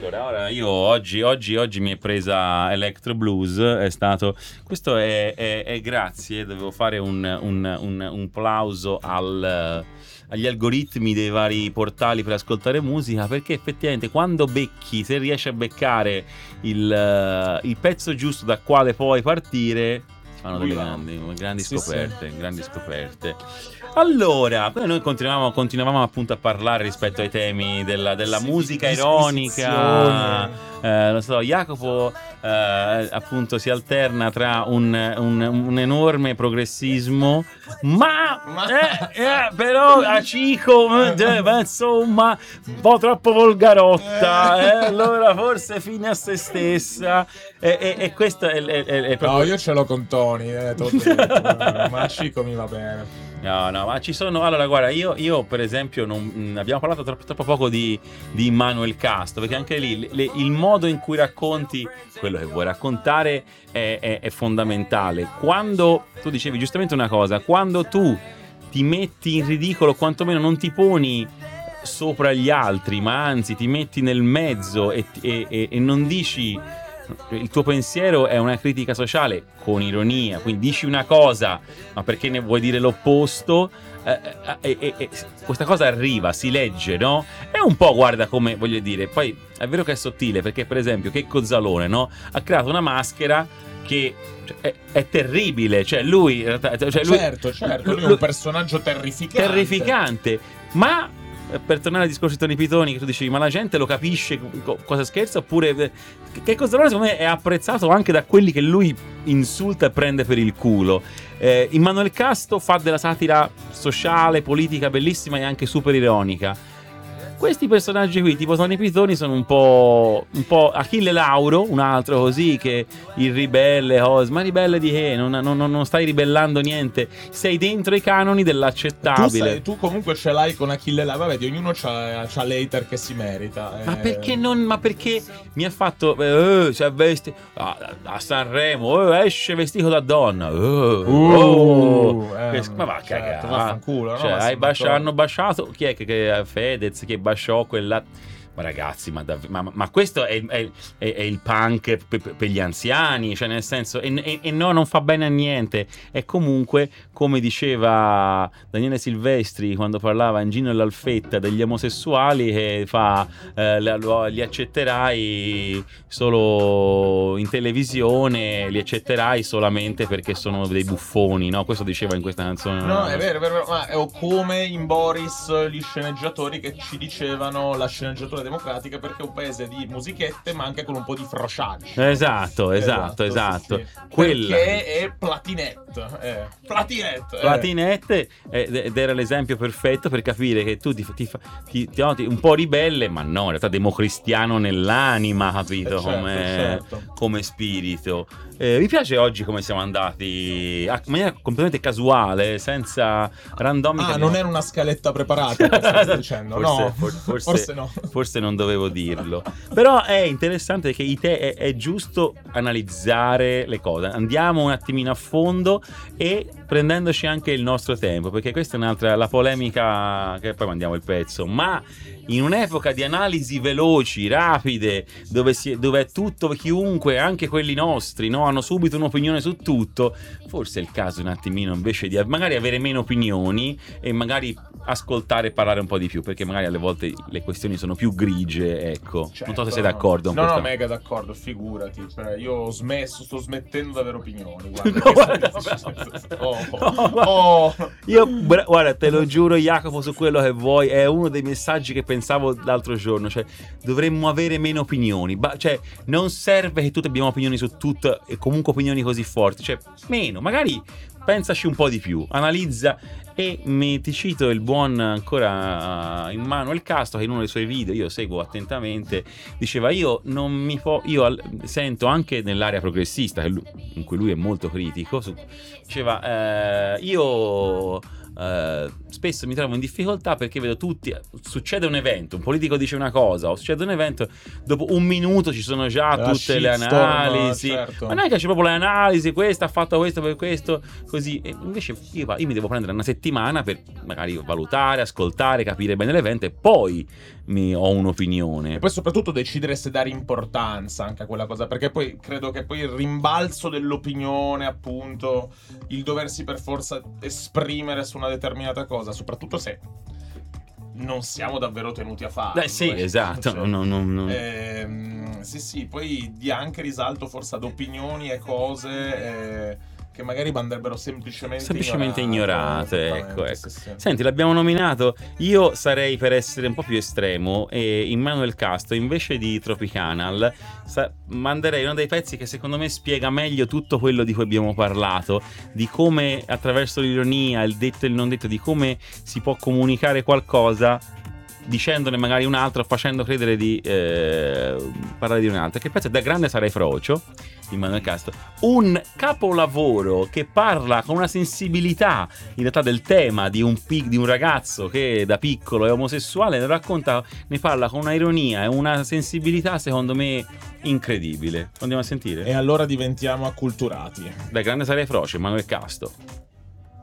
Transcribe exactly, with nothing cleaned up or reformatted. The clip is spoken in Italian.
Allora, ora io oggi, oggi, oggi mi è presa Electro Blues, è stato, questo è, è, è grazie, dovevo fare un, un, un, un plauso al, agli algoritmi dei vari portali per ascoltare musica, perché effettivamente quando becchi, se riesci a beccare il, il pezzo giusto da quale puoi partire, fanno delle grandi, grandi Sì, scoperte, sì. grandi scoperte. Allora, poi noi continuavamo, continuavamo appunto a parlare rispetto ai temi della, della Sì, musica di ironica. disquisizione. Eh, lo so, Jacopo eh, appunto si alterna tra un, un, un enorme progressismo, ma, Ma- eh, eh, però a Cico, eh, ma insomma, un po' troppo volgarotta, eh, allora forse fine a se stessa. E, e, e questo è, è, è, è proprio. No, io ce l'ho con Tony, eh, te l'ho detto, ma Cico mi va bene. No, no, ma ci sono. Allora, guarda, io, io per esempio, non, mh, abbiamo parlato troppo, troppo poco di, di Immanuel Castro, perché anche lì le- le- il modo in cui racconti quello che vuoi raccontare è, è- è fondamentale. Quando tu dicevi giustamente una cosa, quando tu ti metti in ridicolo, quantomeno non ti poni sopra gli altri, ma anzi ti metti nel mezzo e, e- e- e non dici. Il tuo pensiero è una critica sociale con ironia, quindi dici una cosa, ma perché ne vuoi dire l'opposto? Eh, eh, eh, eh, questa cosa arriva, si legge, no? È un po', guarda, come voglio dire. Poi è vero che è sottile, perché, per esempio, Checco Zalone, no? Ha creato una maschera che cioè, è, è terribile. Cioè, lui. Cioè, lui Certo, certo, lui è un personaggio terrificante. Terrificante, ma. Per tornare al discorso di Tony Pitoni, che tu dicevi, ma la gente lo capisce co- cosa scherza? Oppure che cosa secondo me è apprezzato anche da quelli che lui insulta e prende per il culo. eh, Immanuel Castro fa della satira sociale, politica bellissima e anche super ironica. Questi personaggi qui, tipo Tony Pitoni, sono un po', un po' Achille Lauro, un altro così, che il ribelle, oh, ma ribelle di che? Non, non, non stai ribellando niente, sei dentro i canoni dell'accettabile. Tu, sei, tu comunque ce l'hai con Achille Lauro, vedi, ognuno c'ha, c'ha l'hater che si merita. Ma eh. perché non? Ma perché mi ha fatto eh, cioè vesti a, a Sanremo eh, esce vestito da donna eh, oh, eh, che, ma va a certo, cagare, vaffanculo, no? cioè, Ma hai siamo bascia- d'accordo. hanno basciato chi è che, che Fedez che basciò quella. Ma ragazzi, ma, dav- ma, ma questo è, è, è, è il punk per, per gli anziani, cioè nel senso, e, e, e no, non fa bene a niente. E comunque, come diceva Daniele Silvestri quando parlava in Gino e l'Alfetta degli omosessuali, che fa eh, li accetterai solo in televisione, li accetterai solamente perché sono dei buffoni, no? Questo diceva in questa canzone. No, è vero, è vero, ma è come in Boris gli sceneggiatori che ci dicevano la sceneggiatura democratica perché è un paese di musichette ma anche con un po' di frociaggio. Esatto, esatto, esatto. Sì, sì. Quella. Perché è Platinette. Eh. Platinette. Platinette eh. ed era l'esempio perfetto per capire che tu ti, ti, ti, ti noti un po' ribelle, ma no, in realtà democristiano nell'anima, capito? Eh certo, come, certo. come spirito. Eh, mi piace oggi come siamo andati in maniera completamente casuale, senza randomica. Ah, abbiamo... non era una scaletta preparata, stai dicendo? Forse, No, for- forse, forse no. Forse non dovevo dirlo. Però è interessante che te è, è giusto analizzare le cose. Andiamo un attimino a fondo e prendendoci anche il nostro tempo, perché questa è un'altra, la polemica, che poi mandiamo il pezzo, ma in un'epoca di analisi veloci, rapide, dove, si, dove è tutto, chiunque, anche quelli nostri, no, hanno subito un'opinione su tutto, forse è il caso un attimino invece di magari avere meno opinioni e magari ascoltare e parlare un po' di più, perché magari alle volte le questioni sono più grigie, ecco. Certo, non so se sei d'accordo con no, questa... no, mega d'accordo, figurati. Cioè, io ho smesso, sto smettendo di avere opinioni. Guarda, No, guarda, oh, no, guarda. oh. Io guarda, te lo giuro, Jacopo, su quello che vuoi, è uno dei messaggi che pensavo l'altro giorno, cioè dovremmo avere meno opinioni, ba- cioè non serve che tutti abbiamo opinioni su tutto e comunque opinioni così forti, cioè meno, magari pensaci un po' di più, analizza. E mi ti cito il buon ancora Immanuel Castro, che in uno dei suoi video, io seguo attentamente, diceva io non mi po- io al- sento anche nell'area progressista che lui, in cui lui è molto critico su, diceva eh, io eh, spesso mi trovo in difficoltà perché vedo tutti, succede un evento, un politico dice una cosa o succede un evento, dopo un minuto ci sono già La tutte le shitstorm, analisi, certo. ma non è che c'è proprio le analisi, questo ha fatto questo per questo, così. E invece io, io mi devo prendere una settimana per magari valutare, ascoltare, capire bene l'evento e poi mi ho un'opinione. E poi soprattutto decidere se dare importanza anche a quella cosa, perché poi credo che poi il rimbalzo dell'opinione, appunto, il doversi per forza esprimere su una determinata cosa, soprattutto se non siamo davvero tenuti a farlo. Beh sì, eh. esatto. Cioè, no, no, no. ehm, sì, sì, poi dia anche risalto forse ad opinioni e cose eh, che magari andrebbero semplicemente semplicemente ignorate, ignorate. ecco, ecco. Sì, sì. Senti, l'abbiamo nominato. Io sarei per essere un po' più estremo e Immanuel Casto invece di Tropicanal sa- manderei uno dei pezzi che secondo me spiega meglio tutto quello di cui abbiamo parlato, di come attraverso l'ironia, il detto e il non detto, di come si può comunicare qualcosa dicendone magari un altro, facendo credere di eh, parlare di un altro. Che pezzo è Da grande sarai frocio di Immanuel Casto, un capolavoro che parla con una sensibilità in realtà del tema di un, pic- di un ragazzo che da piccolo è omosessuale, ne racconta, ne parla con una ironia e una sensibilità secondo me incredibile. Andiamo a sentire? E allora diventiamo acculturati. Da grande sarai frocio, Immanuel Casto.